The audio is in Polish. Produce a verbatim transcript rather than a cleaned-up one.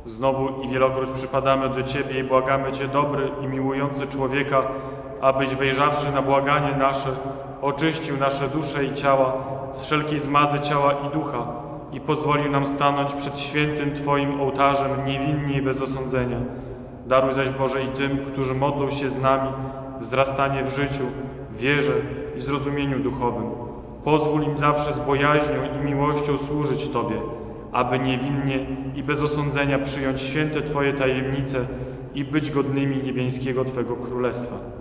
Znowu i wielokroć przypadamy do Ciebie i błagamy Cię, dobry i miłujący człowieka, abyś wejrzawszy na błaganie nasze, oczyścił nasze dusze i ciała z wszelkiej zmazy ciała i ducha i pozwolił nam stanąć przed świętym Twoim ołtarzem niewinnie i bez osądzenia. Daruj zaś, Boże, i tym, którzy modlą się z nami, wzrastanie w życiu, wierze i zrozumieniu duchowym. Pozwól im zawsze z bojaźnią i miłością służyć Tobie, aby niewinnie i bez osądzenia przyjąć święte Twoje tajemnice i być godnymi niebieskiego Twego Królestwa.